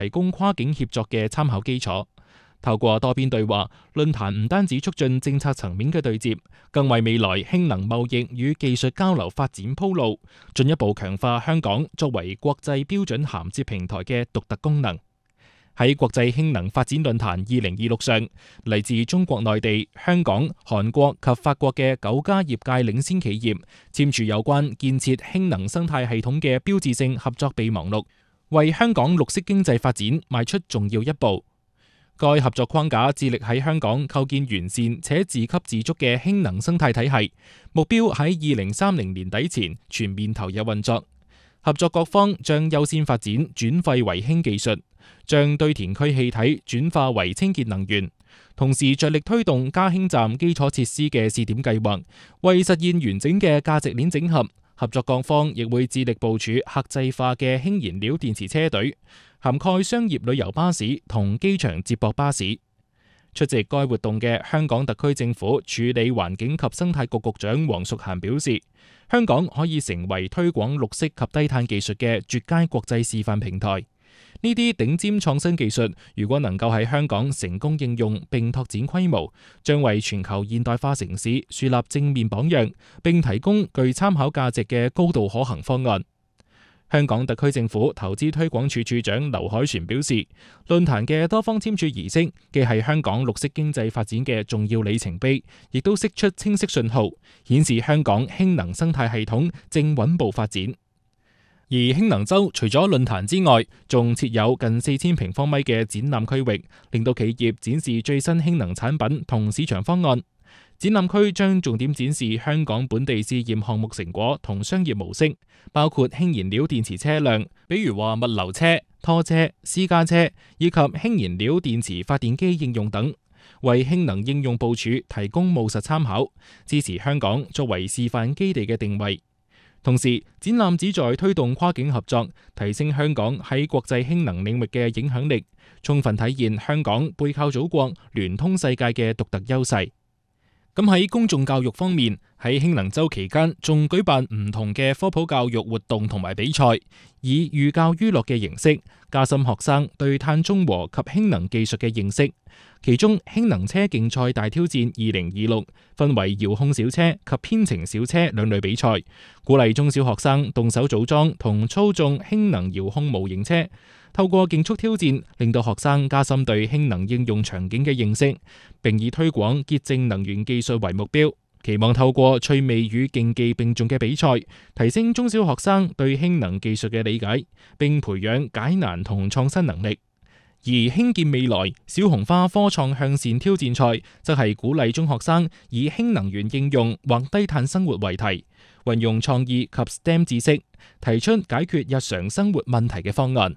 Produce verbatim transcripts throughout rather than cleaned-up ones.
提供跨境協作嘅參考基礎。透過多邊對話，論壇唔單止促進政策層面嘅對接，更為未來氫能貿易與技術交流發展鋪路，進一步強化香港作為國際標準銜接平台嘅獨特功能。喺國際氫能發展論壇二零二六上，嚟自中國內地、香港、韓國及法國嘅九家業界領先企業簽署有關建設氫能生態系統嘅標誌性合作備忘錄，為香港綠色經濟發展邁出重要一步。該合作框架致力喺香港構建完善且自給自足嘅氫能生態體系，目標喺二零三零年底前全面投入運作。合作各方將優先發展轉廢為氫技術，將堆填區氣體轉化為清潔能源，同時着力推動加氫站基礎設施嘅試點計劃，為實現完整嘅價值鏈整合。合作各方亦會致力部署客製化嘅氫燃料電池車隊，涵蓋商業旅遊巴士同機場接駁巴士。出席該活動嘅香港特區政府處理環境及生態局局長黃淑嫻表示，香港可以成為推廣綠色及低碳技術嘅絕佳國際示範平台。呢啲頂尖創新技術，如果能夠喺香港成功應用並拓展規模，將為全球現代化城市樹立正面榜樣，並提供具參考價值嘅高度可行方案。香港特區政府投資推廣處處長劉凱旋表示，論壇嘅多方簽署儀式，既係香港綠色經濟發展嘅重要里程碑，亦都釋出清晰信號，顯示香港氫能生態系統正穩步發展。而氫能洲除咗論壇之外，仲設有近四千平方米嘅展覽區域，令到企業展示最新氫能產品同市場方案。展覽區將重點展示香港本地試驗項目成果同商業模式，包括氫燃料電池車輛，比如話物流車、拖車、私家車，以及氫燃料電池發電機應用等，為氫能應用部署提供務實參考，支持香港作為示範基地嘅定位。同時，展覽旨在推動跨境合作，提升香港喺國際氫能領域嘅影響力，充分體現香港背靠祖國、聯通世界嘅獨特優勢。咁喺公眾教育方面，喺氫能週期間仲舉辦唔同嘅科普教育活動同埋比賽，以寓教於樂嘅形式加深學生對碳中和及氫能技術嘅認識。其中，氫能車競賽大挑戰二零二六分為遙控小車及編程小車兩類比賽，鼓勵中小學生動手組裝同操縱氫能遙控模型車，透過競速挑戰，令到學生加深對氫能應用場景嘅認識，並以推廣潔淨能源技術為目標，期望透過趣味與競技並重嘅比賽，提升中小學生對氫能技術嘅理解，並培養解難同創新能力。而興建未來小紅花科創向善挑戰賽，則係鼓勵中學生以氫能源應用或低碳生活為題，運用創意及 S T E M 知識，提出解決日常生活問題嘅方案。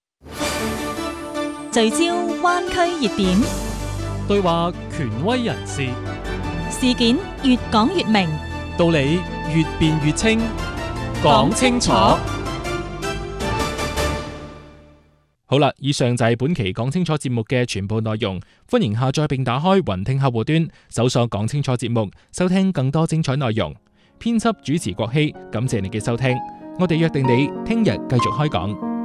聚焦灣區熱點， 對話權威人士， 事件越講越明， 道理越辯越清，講清楚。 好啦，以上就係本期講清楚節目嘅全部內容。歡迎下載並打開雲聽客戶端，搜索講清楚節目，收聽更多精彩內容。編輯主持國希，感謝你嘅收聽。我哋約定你聽日繼續開講。